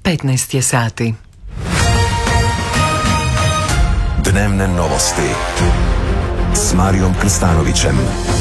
15 je sati. Dnevne novosti s Marijom Krstanovićem.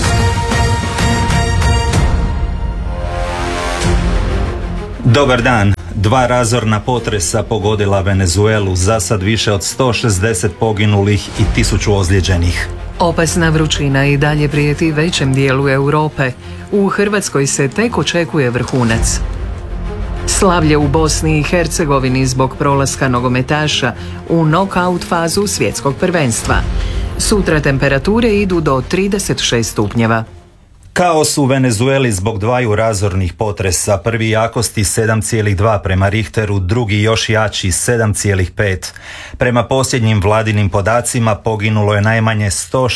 Dobar dan. 2 razorna potresa pogodila Venezuelu, za sad više od 160 poginulih i 1000 ozlijeđenih. Opasna vrućina i dalje prijeti većem dijelu Europe. U Hrvatskoj se tek očekuje vrhunac. Slavlje u Bosni i Hercegovini zbog prolaska nogometaša u nokaut fazu svjetskog prvenstva. Sutra temperature idu do 36 stupnjeva. Kaos u Venezueli zbog 2 razornih potresa, prvi jakosti 7,2 prema Richteru, drugi još jači 7,5. Prema posljednjim vladinim podacima poginulo je najmanje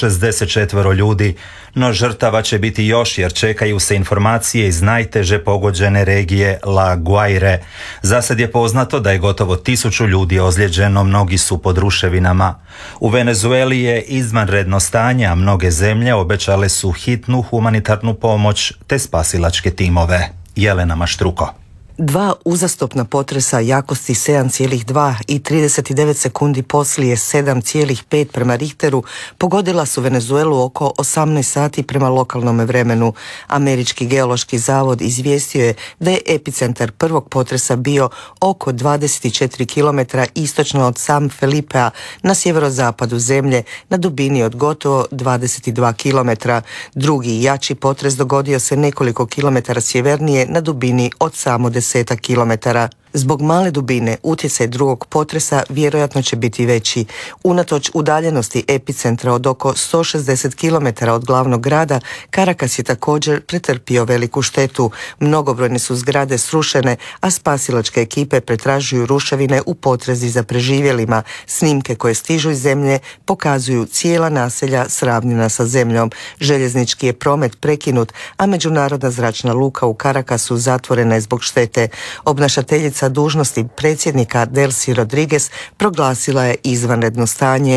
164 ljudi, no žrtava će biti još jer čekaju se informacije iz najteže pogođene regije La Guaire. Zasad je poznato da je gotovo 1000 ljudi ozlijeđeno, mnogi su pod ruševinama. U Venezueli je izvanredno stanje, a mnoge zemlje obećale su hitnu humanitarnu pomoć te spasilačke timove. Jelena Maštruko. 2 uzastopna potresa jakosti 7,2 i 39 sekundi poslije 7,5 prema Richteru pogodila su Venezuelu oko 18 sati prema lokalnom vremenu. Američki geološki zavod izvijestio je da je epicentar prvog potresa bio oko 24 km istočno od San Felipea na sjeverozapadu zemlje na dubini od gotovo 22 km. Drugi jači potres dogodio se nekoliko kilometara sjevernije na dubini od samo 10 kilometara. Zbog male dubine utjecaj drugog potresa vjerojatno će biti veći. Unatoč udaljenosti epicentra od oko 160 km od glavnog grada, Caracas je također pretrpio veliku štetu. Mnogobrojne su zgrade srušene, a spasilačke ekipe pretražuju ruševine u potrazi za preživjelima. Snimke koje stižu iz zemlje pokazuju cijela naselja sravnjena sa zemljom. Željeznički je promet prekinut, a međunarodna zračna luka u Caracasu zatvorena je zbog štete. Obnašateljica dužnosti predsjednika Delcy Rodriguez proglasila je izvanredno stanje.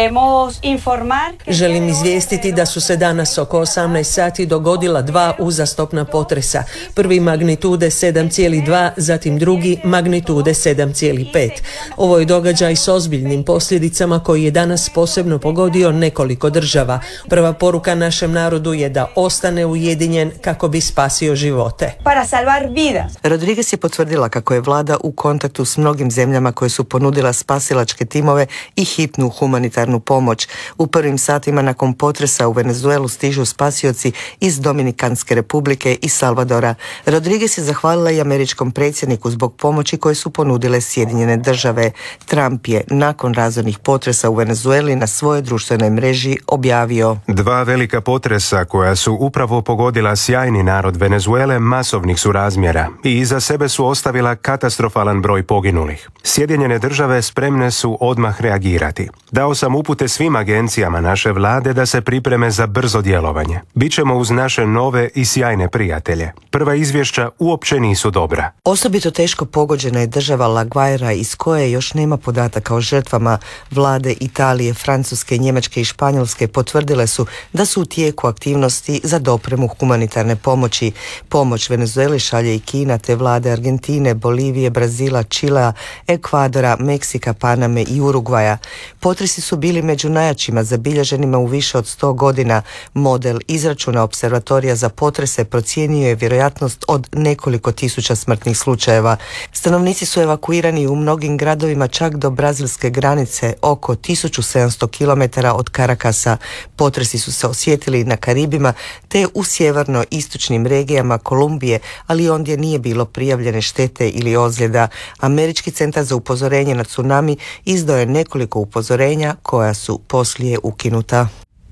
Želim izvijestiti da su se danas oko 18 sati dogodila 2 uzastopna potresa. Prvi magnitude 7,2, zatim drugi magnitude 7,5. Ovo je događaj s ozbiljnim posljedicama koji je danas posebno pogodio nekoliko država. Prva poruka našem narodu je da ostane ujedinjen kako bi spasio živote. Rodriguez je potvrdila kako je vlada u kontaktu s mnogim zemljama koje su ponudila spasilačke timove i hitnu humanitarnu pomoć. U prvim satima nakon potresa u Venezuelu stižu spasioci iz Dominikanske republike i Salvadora. Rodriguez je zahvalila i američkom predsjedniku zbog pomoći koje su ponudile Sjedinjene države. Trump je nakon razornih potresa u Venezueli na svojoj društvenoj mreži objavio: 2 velika potresa koja su upravo pogodila sjajni narod Venezuele masovnih su razmjera i iza sebe su ostavila katastrofalan broj poginulih. Sjedinjene države spremne su odmah reagirati. Dao sam upute svim agencijama naše vlade da se pripreme za brzo djelovanje. Bićemo uz naše nove i sjajne prijatelje. Prva izvješća uopće nisu dobra. Osobito teško pogođena je država La Guaira iz koje još nema podataka o žrtvama. Vlade Italije, Francuske, Njemačke i Španjolske potvrdile su da su u tijeku aktivnosti za dopremu humanitarne pomoći. Pomoć Venezueli šalje i Kina te vlade Argentine, Bolivije, Brazila, Čilea, Ekvadora, Meksika, Paname i Urugvaja. Potresi su bili među najjačima zabilježenima u više od 100 godina. Model izračuna observatorija za potrese procijenio je vjerojatnost od nekoliko tisuća smrtnih slučajeva. Stanovnici su evakuirani u mnogim gradovima čak do brazilske granice, oko 1700 km od Caracasa. Potresi su se osjetili na Karibima te u sjeverno-istočnim regijama Kolumbije, ali ondje nije bilo prijavljene štete ili ozljeda. Američki centar za upozorenje na tsunami izdao je nekoliko upozorenja koja su poslije ukinuta.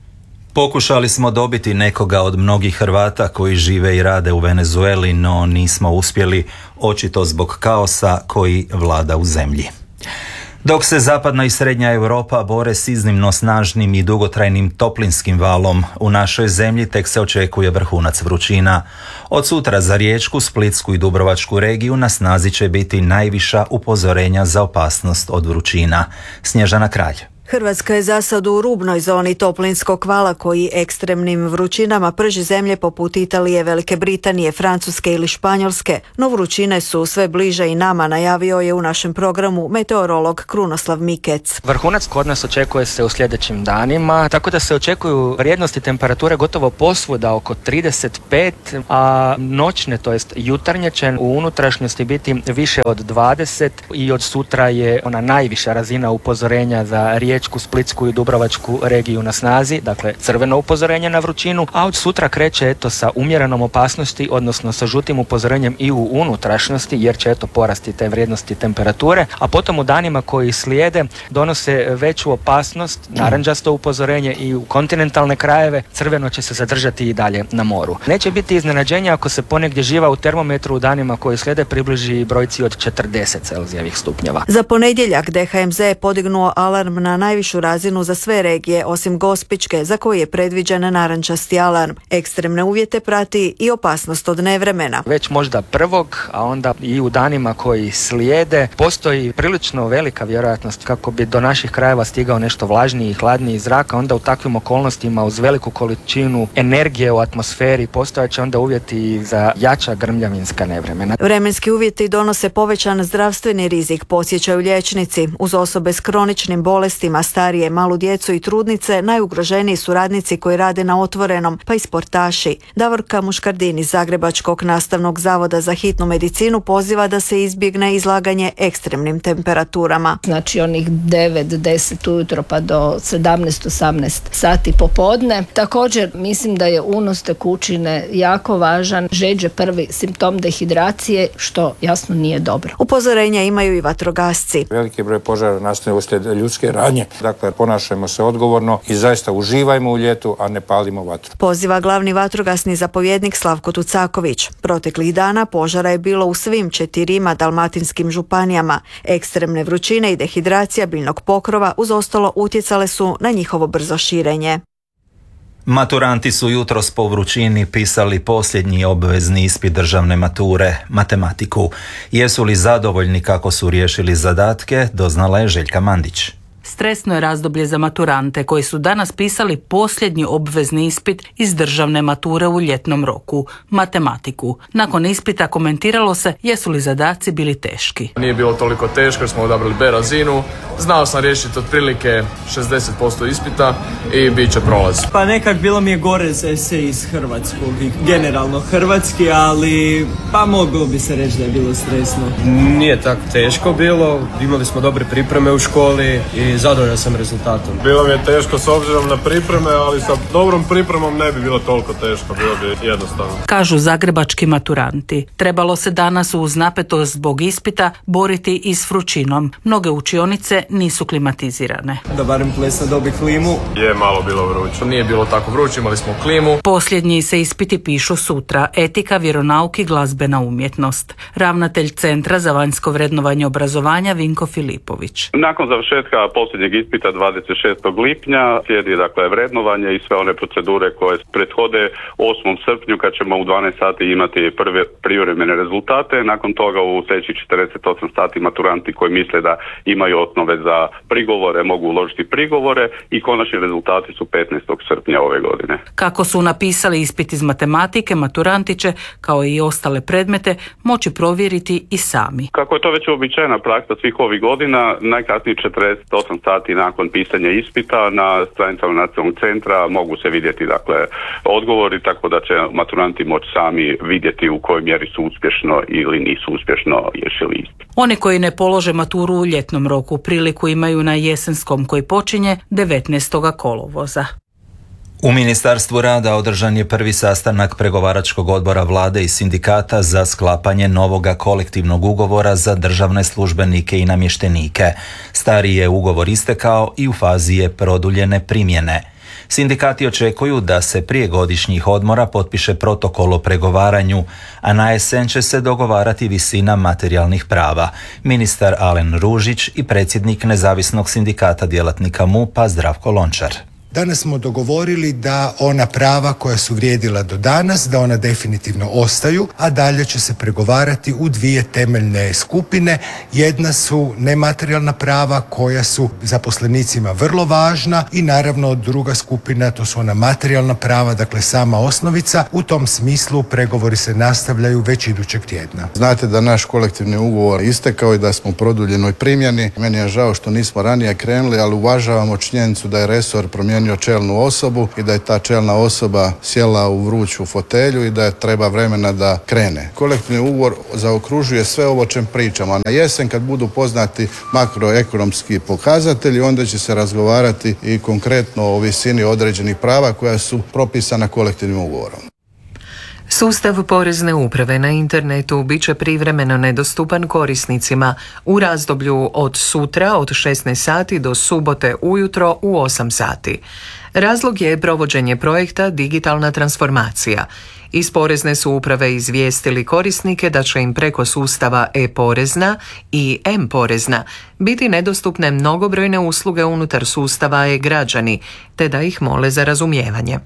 Pokušali smo dobiti nekoga od mnogih Hrvata koji žive i rade u Venezueli, no nismo uspjeli, očito zbog kaosa koji vlada u zemlji. Dok se zapadna i srednja Europa bore s iznimno snažnim i dugotrajnim toplinskim valom, u našoj zemlji tek se očekuje vrhunac vrućina. Od sutra za Riječku, Splitsku i Dubrovačku regiju na snazi će biti najviša upozorenja za opasnost od vrućina. Snježana Kralj. Hrvatska je za sad u rubnoj zoni toplinskog vala koji ekstremnim vrućinama prži zemlje poput Italije, Velike Britanije, Francuske ili Španjolske, no vrućine su sve bliže i nama, najavio je u našem programu meteorolog Krunoslav Mikec. Vrhunac kod nas očekuje se u sljedećim danima, tako da se očekuju vrijednosti temperature gotovo posvuda oko 35, a noćne, to jest jutarnje će u unutrašnjosti biti više od 20 i od sutra je ona najviša razina upozorenja za Riječku, Splitsku i Dubrovačku regiju na snazi, dakle crveno upozorenje na vrućinu, a od sutra kreće sa umjerenom opasnosti, odnosno sa žutim upozorenjem i u unutrašnjosti, jer će porasti te vrijednosti temperature, a potom u danima koji slijede donose veću opasnost, narančasto upozorenje i u kontinentalne krajeve, crveno će se zadržati i dalje na moru. Neće biti iznenađenja ako se ponegdje živa u termometru u danima koji slijede približi brojci od 40 Celzijevih stupnjeva. Za ponedjeljak DHMZ je podignuo alarm na najvišu razinu za sve regije, osim Gospićke, za koju je predviđen narančasti alarm. Ekstremne uvjete prati i opasnost od nevremena. Već možda prvog, a onda i u danima koji slijede, postoji prilično velika vjerojatnost kako bi do naših krajeva stigao nešto vlažniji i hladniji zrak, a onda u takvim okolnostima uz veliku količinu energije u atmosferi postojaće onda uvjeti za jača grmljavinska nevremena. Vremenski uvjeti donose povećan zdravstveni rizik, podsjećaju liječnici. Uz osobe s kroničnim bolestima, starije, malu djecu i trudnice, najugroženiji su radnici koji rade na otvorenom, pa i sportaši. Davorka Muškardin iz Zagrebačkog nastavnog zavoda za hitnu medicinu poziva da se izbjegne izlaganje ekstremnim temperaturama. Znači onih 9-10 ujutro pa do 17-18 sati popodne. Također mislim da je unos tekućine jako važan. Žeđ je prvi simptom dehidracije, što jasno nije dobro. Upozorenja imaju i vatrogasci. Veliki broj požara nastaje uslijed ljudske radnje. Dakle, ponašajmo se odgovorno i zaista uživajmo u ljetu, a ne palimo vatru. Poziva glavni vatrogasni zapovjednik Slavko Tucaković. Proteklih dana požara je bilo u svim 4 dalmatinskim županijama. Ekstremne vrućine i dehidracija biljnog pokrova uz ostalo utjecale su na njihovo brzo širenje. Maturanti su jutros po vrućini pisali posljednji obvezni ispit državne mature, matematiku. Jesu li zadovoljni kako su riješili zadatke, doznala je Željka Mandić. Stresno je razdoblje za maturante koji su danas pisali posljednji obvezni ispit iz državne mature u ljetnom roku, matematiku. Nakon ispita komentiralo se jesu li zadaci bili teški. Nije bilo toliko teško jer smo odabrali B razinu. Znao sam riješiti otprilike 60% ispita i bit će prolaz. Pa nekak bilo mi je gore za esej iz hrvatskog i generalno hrvatski, ali pa moglo bi se reći da je bilo stresno. Nije tako teško bilo, imali smo dobre pripreme u školi i zadovoljan sam rezultatom. Bilo mi je teško s obzirom na pripreme, ali sa dobrom pripremom ne bi bilo toliko teško, bilo bi jednostavno. Kažu zagrebački maturanti. Trebalo se danas uz napetost zbog ispita boriti i s vrućinom. Mnoge učionice nisu klimatizirane. Da barem plesna dobi klimu. Je malo bilo vruće. Nije bilo tako vruće, imali smo klimu. Posljednji se ispiti pišu sutra. Etika, vjeronauk i glazbena umjetnost. Ravnatelj Centra za vanjsko vrednovanje obrazovanja Vinko Filipović. Nakon završetka posljednjeg ispita 26. lipnja slijedi vrednovanje i sve one procedure koje prethode 8. srpnju kad ćemo u 12 sati imati prve privremene rezultate. Nakon toga u sljedećih 48 sati maturanti koji misle da imaju osnove za prigovore mogu uložiti prigovore i konačni rezultati su 15. srpnja ove godine. Kako su napisali ispit iz matematike, maturanti će, kao i ostale predmete, moći provjeriti i sami. Kako je to već uobičajena praksa svih ovih godina, najkasnije 48 sati nakon pisanja ispita na stranicama Nacionalnog centra mogu se vidjeti odgovori, tako da će maturanti moći sami vidjeti u kojoj mjeri su uspješno ili nisu uspješno riješili ispit. Oni koji ne polože maturu u ljetnom roku priliku imaju na jesenskom koji počinje 19. kolovoza. U Ministarstvu rada održan je prvi sastanak pregovaračkog odbora vlade i sindikata za sklapanje novoga kolektivnog ugovora za državne službenike i namještenike. Stari je ugovor istekao i u fazi je produljene primjene. Sindikati očekuju da se prije godišnjih odmora potpiše protokol o pregovaranju, a na jesen će se dogovarati visina materijalnih prava. Ministar Alen Ružić i predsjednik Nezavisnog sindikata djelatnika MUP-a Zdravko Lončar. Danas smo dogovorili da ona prava koja su vrijedila do danas, da ona definitivno ostaju, a dalje će se pregovarati u dvije temeljne skupine. Jedna su nematerijalna prava koja su zaposlenicima vrlo važna i naravno druga skupina, to su ona materijalna prava, dakle sama osnovica. U tom smislu pregovori se nastavljaju već idućeg tjedna. Znate da naš kolektivni ugovor istekao i da smo u produljenoj primjeni. Meni je žao što nismo ranije krenuli, ali uvažavamo činjenicu da je resor promijenio čelnu osobu i da je ta čelna osoba sjela u vruću fotelju i da je treba vremena da krene. Kolektivni ugovor zaokružuje sve ovo o čem pričamo, a na jesen kad budu poznati makroekonomski pokazatelji, onda će se razgovarati i konkretno o visini određenih prava koja su propisana kolektivnim ugovorom. Sustav porezne uprave na internetu bit će privremeno nedostupan korisnicima u razdoblju od sutra od 16 sati do subote ujutro u 8 sati. Razlog je provođenje projekta Digitalna transformacija. Iz porezne su uprave izvijestili korisnike da će im preko sustava e-porezna i m-porezna biti nedostupne mnogobrojne usluge unutar sustava e-građani, te da ih mole za razumijevanje.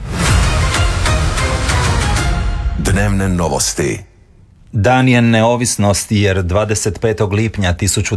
Dnevne novosti. Dan je neovisnosti jer 25. lipnja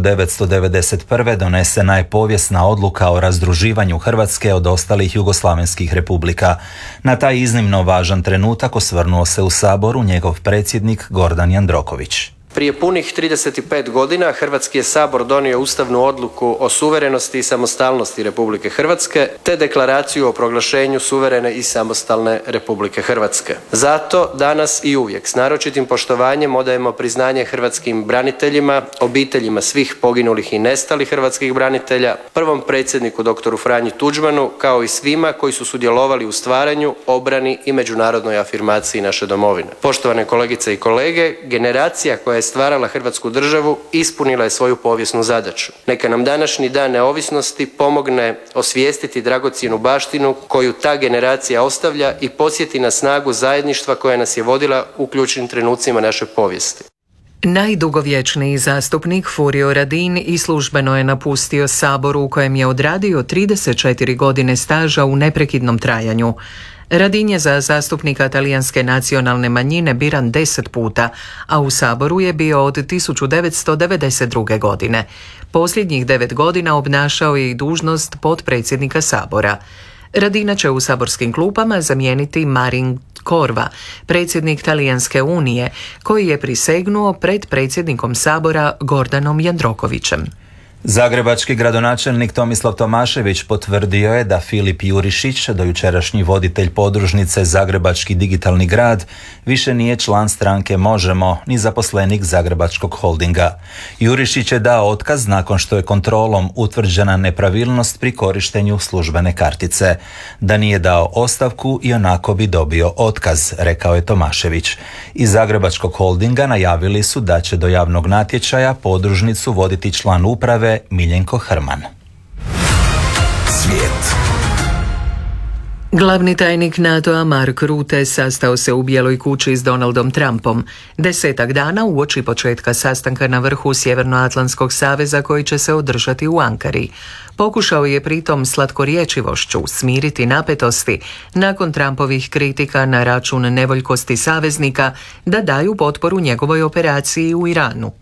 1991. donesena je povijesna odluka o razdruživanju Hrvatske od ostalih jugoslavenskih republika. Na taj iznimno važan trenutak osvrnuo se u Saboru njegov predsjednik Gordan Jandroković. Prije punih 35 godina Hrvatski je sabor donio ustavnu odluku o suverenosti i samostalnosti Republike Hrvatske te deklaraciju o proglašenju suverene i samostalne Republike Hrvatske. Zato danas i uvijek s naročitim poštovanjem odajemo priznanje hrvatskim braniteljima, obiteljima svih poginulih i nestalih hrvatskih branitelja, prvom predsjedniku doktoru Franji Tuđmanu, kao i svima koji su sudjelovali u stvaranju, obrani i međunarodnoj afirmaciji naše domovine. Poštovane kolegice i kolege, generacija koja je stvarala Hrvatsku državu ispunila je svoju povijesnu zadaću. Neka nam današnji dan neovisnosti pomogne osvijestiti dragocjenu baštinu koju ta generacija ostavlja i podsjeti na snagu zajedništva koja nas je vodila u ključnim trenucima naše povijesti. Najdugovječniji zastupnik Furio Radin i službeno je napustio Sabor u kojem je odradio 34 godine staža u neprekidnom trajanju. Radin je za zastupnika talijanske nacionalne manjine biran 10 puta, a u Saboru je bio od 1992. godine. Posljednjih 9 godina obnašao je i dužnost potpredsjednika Sabora. Radina će u saborskim klupama zamijeniti Marin Corva, predsjednik Talijanske unije, koji je prisegnuo pred predsjednikom Sabora Gordanom Jandrokovićem. Zagrebački gradonačelnik Tomislav Tomašević potvrdio je da Filip Jurišić, dojučerašnji voditelj podružnice Zagrebački digitalni grad, više nije član stranke Možemo ni zaposlenik Zagrebačkog holdinga. Jurišić je dao otkaz nakon što je kontrolom utvrđena nepravilnost pri korištenju službene kartice. Da nije dao ostavku i onako bi dobio otkaz, rekao je Tomašević. Iz Zagrebačkog holdinga najavili su da će do javnog natječaja podružnicu voditi član uprave Miljenko Hrman. Svijet. Glavni tajnik NATO-a Mark Rutte sastao se u Bijeloj kući s Donaldom Trumpom 10 dana uoči početka sastanka na vrhu Sjevernoatlantskog saveza koji će se održati u Ankari. Pokušao je pritom slatkorječivošću smiriti napetosti nakon Trumpovih kritika na račun nevoljkosti saveznika da daju potporu njegovoj operaciji u Iranu.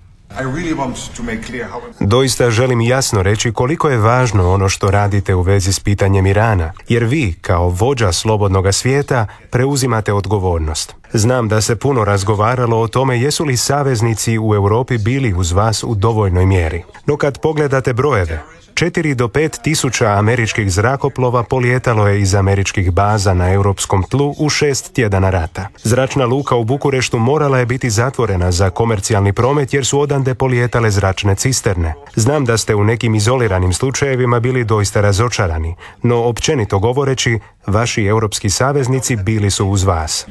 Doista želim jasno reći koliko je važno ono što radite u vezi s pitanjem Irana, jer vi, kao vođa slobodnoga svijeta, preuzimate odgovornost. Znam da se puno razgovaralo o tome jesu li saveznici u Europi bili uz vas u dovoljnoj mjeri. No kad pogledate brojeve, 4 do 5 tisuća američkih zrakoplova polijetalo je iz američkih baza na europskom tlu u 6 tjedana rata. Zračna luka u Bukureštu morala je biti zatvorena za komercijalni promet jer su odande polijetale zračne cisterne. Znam da ste u nekim izoliranim slučajevima bili doista razočarani, no općenito govoreći, vaši europski saveznici bili su uz vas.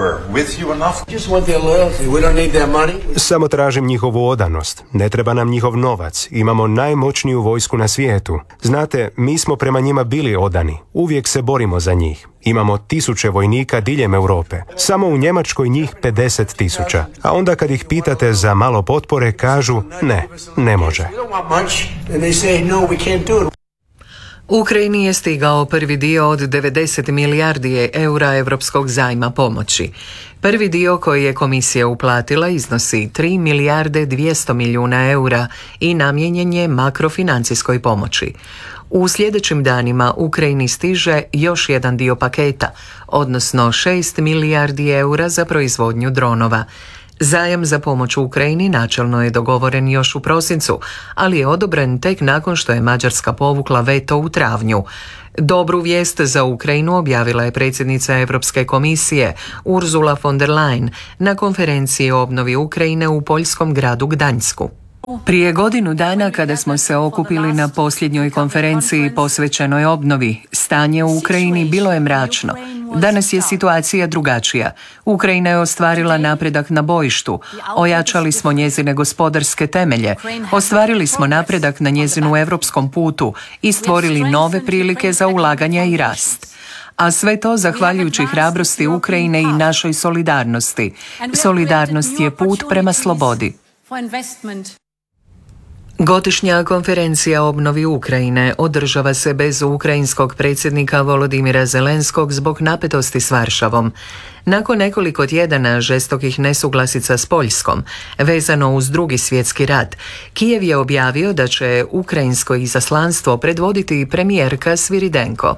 Samo tražim njihovu odanost. Ne treba nam njihov novac. Imamo najmoćniju vojsku na svijetu. Znate, mi smo prema njima bili odani. Uvijek se borimo za njih. Imamo 1000 vojnika diljem Europe. Samo u Njemačkoj njih 50.000. A onda kad ih pitate za malo potpore, kažu ne može. Ukrajini je stigao prvi dio od 90 milijardi eura europskog zajma pomoći. Prvi dio koji je komisija uplatila iznosi 3 milijarde 200 milijuna eura i namijenjen je makrofinancijskoj pomoći. U sljedećim danima Ukrajini stiže još jedan dio paketa, odnosno 6 milijardi eura za proizvodnju dronova. Zajam za pomoć u Ukrajini načelno je dogovoren još u prosincu, ali je odobren tek nakon što je Mađarska povukla veto u travnju. Dobru vijest za Ukrajinu objavila je predsjednica Europske komisije Ursula von der Leyen na konferenciji o obnovi Ukrajine u poljskom gradu Gdańsku. Prije godinu dana kada smo se okupili na posljednjoj konferenciji posvećenoj obnovi, stanje u Ukrajini bilo je mračno. Danas je situacija drugačija. Ukrajina je ostvarila napredak na bojištu, ojačali smo njezine gospodarske temelje, ostvarili smo napredak na njezinu europskom putu i stvorili nove prilike za ulaganja i rast. A sve to zahvaljujući hrabrosti Ukrajine i našoj solidarnosti. Solidarnost je put prema slobodi. Godišnja konferencija o obnovi Ukrajine održava se bez ukrajinskog predsjednika Volodimira Zelenskog zbog napetosti s Varšavom. Nakon nekoliko tjedana žestokih nesuglasica s Poljskom, vezano uz Drugi svjetski rat, Kijev je objavio da će ukrajinsko izaslanstvo predvoditi premijerka Sviridenko.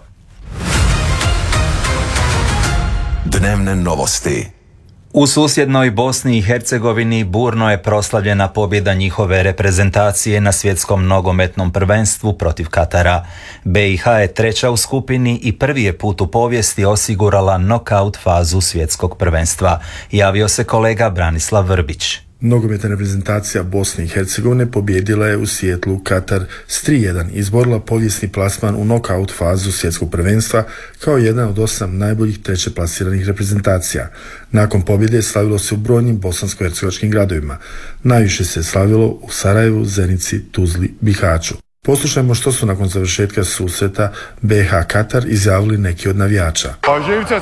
Dnevne novosti. U susjednoj Bosni i Hercegovini burno je proslavljena pobjeda njihove reprezentacije na svjetskom nogometnom prvenstvu protiv Katara. BiH je treća u skupini i prvi je put u povijesti osigurala nokaut fazu svjetskog prvenstva. Javio se kolega Branislav Vrbić. Nogometna reprezentacija Bosne i Hercegovine pobijedila je u Sijetlu Katar s 3-1 i izborila povijesni plasman u nokaut fazu svjetskog prvenstva kao jedan od 8 najboljih treće plasiranih reprezentacija. Nakon pobjede slavilo se u brojnim bosansko-hercegovačkim gradovima. Najviše se slavilo u Sarajevu, Zenici, Tuzli, Bihaću. Poslušajmo što su nakon završetka susreta BiH Katar izjavili neki od navijača. Pa živce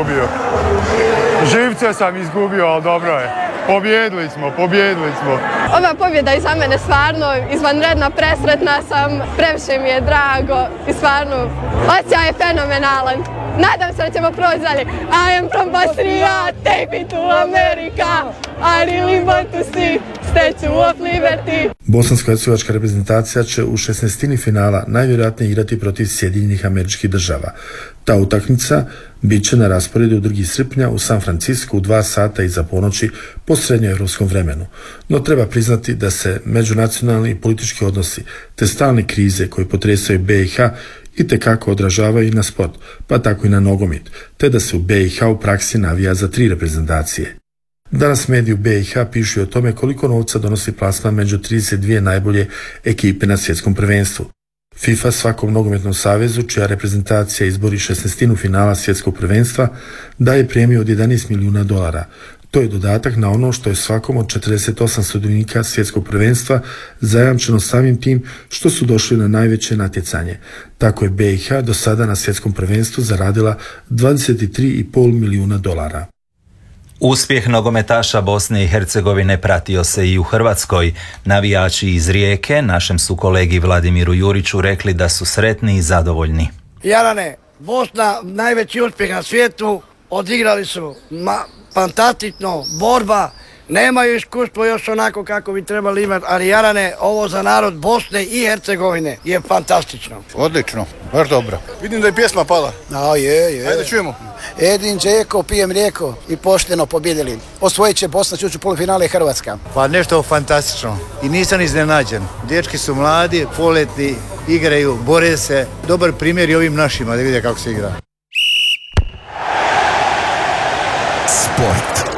sam izgubio, ali dobro je. Pobjedili smo. Ova pobjeda je za mene stvarno izvanredna, presretna sam, previše mi je drago i stvarno osjećaj je fenomenalan. Nadam se da ćemo proći dalje. I am from Bosnia, take me to America. I really want to see Statue of Liberty. Bosansko-hercegovačka reprezentacija će u 16. finala najvjerojatnije igrati protiv Sjedinjenih Američkih Država. Ta utakmica bit će na rasporedu 2. srpnja u San Francisku u 2 sata iza ponoći po srednjoevropskom vremenu. No treba priznati da se međunacionalni i politički odnosi te stalne krize koje potresaju BiH itekako odražavaju i na sport, pa tako i na nogomet, te da se u BiH u praksi navija za 3 reprezentacije. Danas mediji u BiH pišu o tome koliko novca donosi plasman među 32 najbolje ekipe na svjetskom prvenstvu. FIFA svakom nogometnom savezu, čija reprezentacija izbori 16. finala svjetskog prvenstva, daje premiju od $11 milijuna. To je dodatak na ono što je svakom od 48 sudionika svjetskog prvenstva zajamčeno samim tim što su došli na najveće natjecanje. Tako je BiH do sada na svjetskom prvenstvu zaradila $23,5 milijuna. Uspjeh nogometaša Bosne i Hercegovine pratio se i u Hrvatskoj. Navijači iz Rijeke našem su kolegi Vladimiru Juriću rekli da su sretni i zadovoljni. Jarane, Bosna najveći uspjeh na svijetu, odigrali su fantastično, borba, nemaju iskustvo još onako kako bi trebali imati, ali Jarane, ovo za narod Bosne i Hercegovine je fantastično. Odlično, baš dobro. Vidim da je pjesma pala. Je. Ajde čujemo. Edin Džeko, pijem mlijeko i pošteno pobjedili. Osvojit će Bosna, čuću polufinale i Hrvatska. Pa nešto fantastično i nisam iznenađen. Dječki su mladi, poletni, igraju, bore se. Dobar primjer i ovim našima da vide kako se igra. Sport.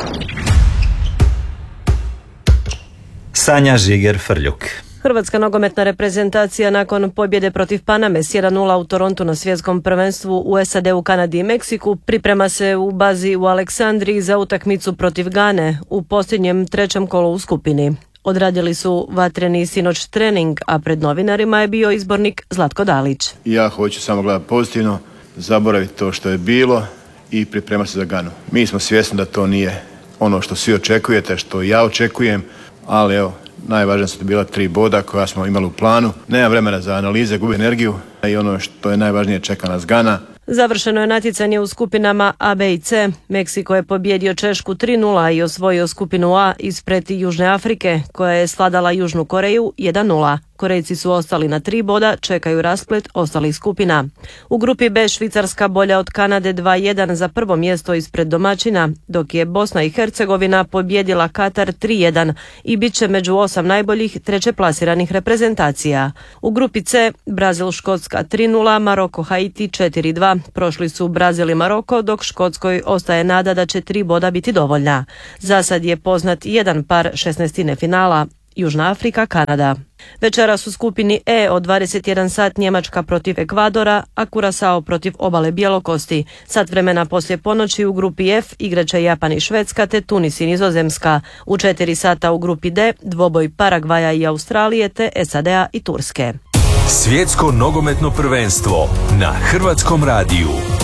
Sanja Žiger Frljuk. Hrvatska nogometna reprezentacija nakon pobjede protiv Paname s 1-0 u Torontu na svjetskom prvenstvu u SAD-u, Kanadi i Meksiku priprema se u bazi u Aleksandriji za utakmicu protiv Gane u posljednjem 3. kolu u skupini. Odradili su vatreni sinoć trening, a pred novinarima je bio izbornik Zlatko Dalić. Ja hoću samo gledati pozitivno, zaboraviti to što je bilo i pripremati se za Ganu. Mi smo svjesni da to nije ono što svi očekujete, što ja očekujem, ali evo, Najvažnija su bila 3 boda koja smo imali u planu. Nema vremena za analize, gubi energiju i ono što je najvažnije, čeka nas Gana. Završeno je natjecanje u skupinama A, B i C. Meksiko je pobjedio Češku 3:0 i osvojio skupinu A ispred Južne Afrike, koja je svladala Južnu Koreju 1:0. Korejci su ostali na 3 boda, čekaju rasplet ostalih skupina. U grupi B Švicarska bolja od Kanade 2:1 za prvo mjesto ispred domaćina, dok je Bosna i Hercegovina pobjedila Katar 3:1 i bit će među 8 najboljih treće plasiranih reprezentacija. U grupi C Brazil Škotska 3:0, Maroko Haiti 4:2. Prošli su Brazil i Maroko, dok Škotskoj ostaje nada da će 3 boda biti dovoljna. Za sad je poznat jedan par 16. finala, Južna Afrika, Kanada. Večeras u skupini E od 21 sat Njemačka protiv Ekvadora, a Kurasao protiv Obale Bjelokosti. Sat vremena poslije ponoći u grupi F igraće Japan i Švedska te Tunis i Nizozemska. U 4 sata u grupi D dvoboj Paragvaja i Australije te SAD-a i Turske. Svjetsko nogometno prvenstvo na Hrvatskom radiju.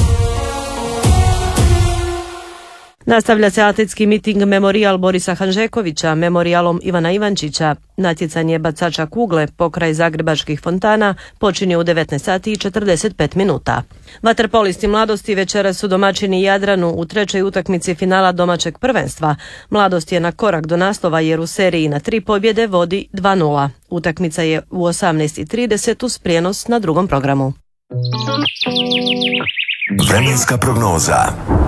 Nastavlja se atletski miting Memorijal Borisa Hanžekovića memorijalom Ivana Ivančića. Natjecanje bacača kugle pokraj zagrebačkih fontana počinje u 19 sati i 45 minuta. Vaterpolisti Mladosti večeras su domaćini Jadranu u 3. utakmici finala domaćeg prvenstva. Mladost je na korak do naslova jer u seriji na 3 pobjede vodi 2:0. Utakmica je u 18:30 uz prijenos na drugom programu. Vremenska prognoza.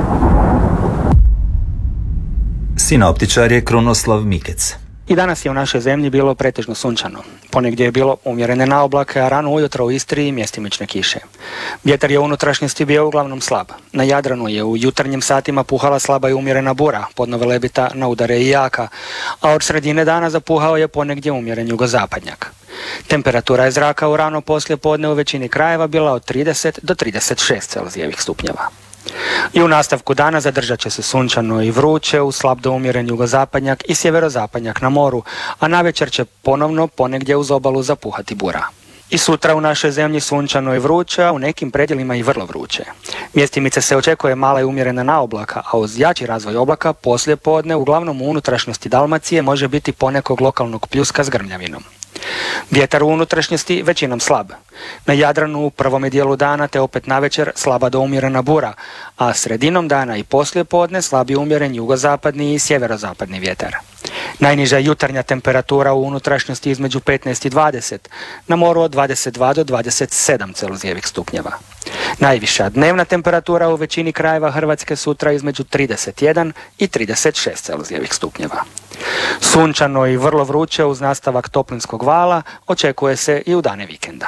Sinoptičar je Krunoslav Mikec. I danas je u našoj zemlji bilo pretežno sunčano. Ponegdje je bilo umjerene naoblake, a rano ujutro u Istri mjestimične kiše. Vjetar je u unutrašnjosti bio uglavnom slab. Na Jadranu je u jutarnjim satima puhala slaba i umjerena bura, podno Velebita na udare i jaka, a od sredine dana zapuhao je ponegdje umjeren jugozapadnjak. Temperatura je zraka u rano poslije podne u većini krajeva bila od 30 do 36 Celzijevih stupnjeva. I u nastavku dana zadržat će se sunčano i vruće uz slab do umjeren jugozapadnjak i sjeverozapadnjak na moru, a navečer će ponovno ponegdje uz obalu zapuhati bura. I sutra u našoj zemlji sunčano i vruće, a u nekim predjelima i vrlo vruće. Mjestimice se očekuje mala i umjerena naoblaka, a uz jači razvoj oblaka poslije podne uglavnom u unutrašnjosti Dalmacije može biti ponekog lokalnog pljuska s grmljavinom. Vjetar u unutrašnjosti većinom slab. Na Jadranu u prvome dijelu dana te opet navečer slaba do umjerena bura, a sredinom dana i poslije podne slabi umjeren jugozapadni i sjeverozapadni vjetar. Najniža jutarnja temperatura u unutrašnjosti između 15 i 20, na moru od 22 do 27 Celzijevih stupnjeva. Najviša dnevna temperatura u većini krajeva Hrvatske sutra između 31 i 36 Celzijevih stupnjeva. Sunčano i vrlo vruće uz nastavak toplinskog vala očekuje se i u dane vikenda.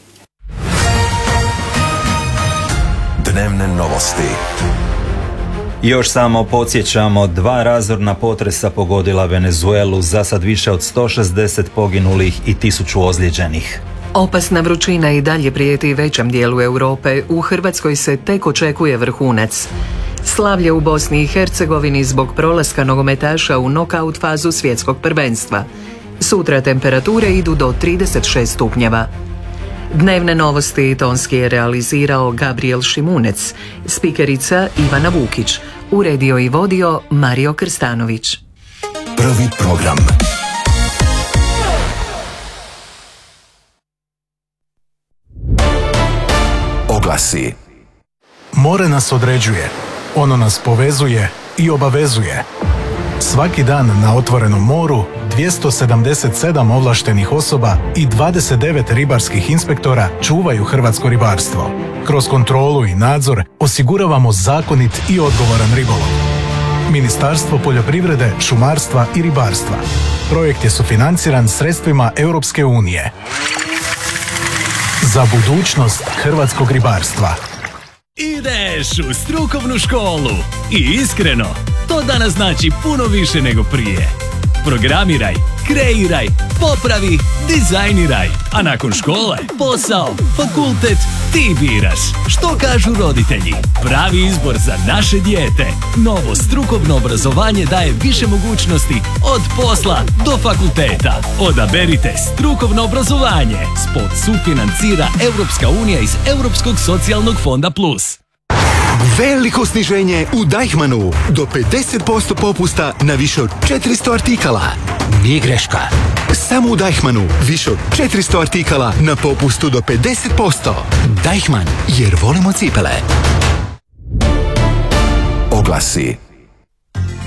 Dnevne novosti. Još samo podsjećamo, 2 razorna potresa pogodila Venezuelu, za sad više od 160 poginulih i 1000 ozlijeđenih. Opasna vrućina i dalje prijeti većem dijelu Europe. U Hrvatskoj se tek očekuje vrhunac. Slavlje u Bosni i Hercegovini zbog prolaska nogometaša u nokaut fazu svjetskog prvenstva. Sutra temperature idu do 36 stupnjeva. Dnevne novosti tonski je realizirao Gabriel Šimunec, spikerica Ivana Vukić, uredio i vodio Mario Krstanović. Prvi program. Oglasi. More nas određuje, ono nas povezuje i obavezuje. Svaki dan na otvorenom moru 277 ovlaštenih osoba i 29 ribarskih inspektora čuvaju hrvatsko ribarstvo. Kroz kontrolu i nadzor osiguravamo zakonit i odgovoran ribolov. Ministarstvo poljoprivrede, šumarstva i ribarstva. Projekt je sufinanciran sredstvima Europske unije. Za budućnost hrvatskog ribarstva. Ideš u strukovnu školu i iskreno, to danas znači puno više nego prije. Programiraj, kreiraj, popravi, dizajniraj, a nakon škole, posao, fakultet, ti biraš. Što kažu roditelji? Pravi izbor za naše dijete. Novo strukovno obrazovanje daje više mogućnosti od posla do fakulteta. Odaberite strukovno obrazovanje. Spot sufinancira Europska unija iz Europskog socijalnog fonda Plus. Veliko sniženje u Deichmannu. Do 50% popusta na više od 400 artikala. Nije greška. Samo u Deichmannu više od 400 artikala na popustu do 50%. Deichmann, jer volimo cipele. Oglasi.